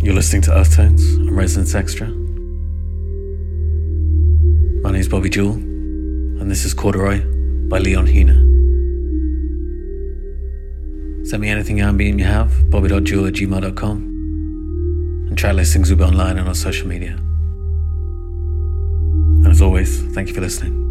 You're listening to Earth Tones on Resonance Extra. My name is Bobby Jewell, and this is Corduroy by Leon Hina. Send me anything ambient you have, bobby.jewell@gmail.com, and track listings will be online and on social media. And as always, thank you for listening.